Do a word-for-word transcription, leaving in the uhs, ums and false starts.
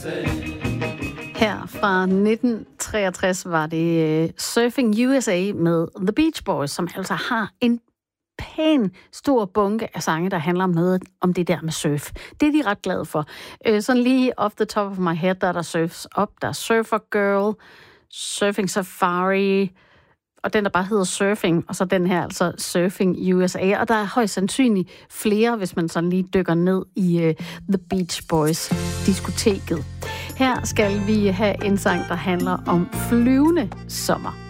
Her fra nitten treogtres var det uh, Surfing U S A med The Beach Boys, som altså har en pæn stor bunke af sange, der handler om noget om det der med surf. Det er de ret glade for. Uh, sådan lige off the top of my head, der er der Surfs Up, der er Surfer Girl, Surfing Safari, og den, der bare hedder Surfing, og så den her, altså Surfing U S A. Og der er højst sandsynligt flere, hvis man sådan lige dykker ned i uh, The Beach Boys-diskoteket. Her skal vi have en sang, der handler om flyvende sommer.